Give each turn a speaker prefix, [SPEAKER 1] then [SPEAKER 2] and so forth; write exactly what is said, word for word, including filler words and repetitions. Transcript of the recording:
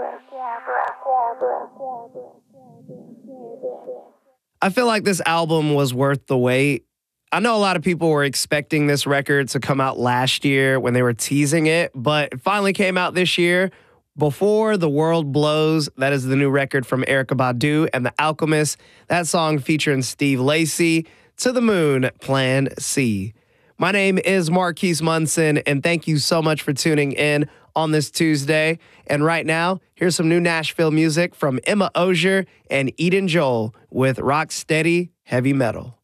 [SPEAKER 1] I feel like this album was worth the wait. I know a lot of people were expecting this record to come out last year when they were teasing it, but it finally came out this year. Before the World Blows, that is the new record from Erykah Badu and The Alchemist. That song featuring Steve Lacy. To the Moon, Plan C. My name is Marquise Munson, and thank you so much for tuning in on this Tuesday. And right now, here's some new Nashville music from Emma Ozier and Eden Joel with Rocksteady Heavy Metal.